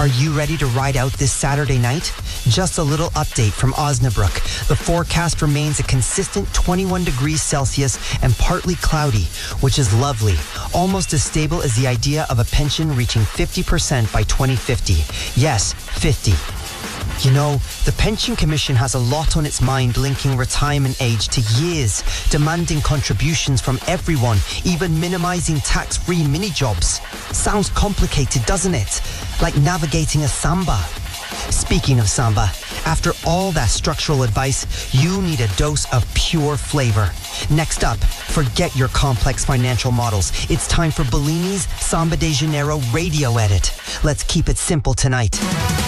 Are you ready to ride out this Saturday night? Just a little update from Osnabrück. The forecast remains a consistent 21 degrees Celsius and partly cloudy, which is lovely. Almost as stable as the idea of a pension reaching 50% by 2050. Yes, 50. You know, the Pension Commission has a lot on its mind linking retirement age to years, demanding contributions from everyone, even minimizing tax-free mini-jobs. Sounds complicated, doesn't it? Like navigating a samba. Speaking of samba, after all that structural advice, you need a dose of pure flavor. Next up, forget your complex financial models. It's time for Bellini's Samba de Janeiro radio edit. Let's keep it simple tonight.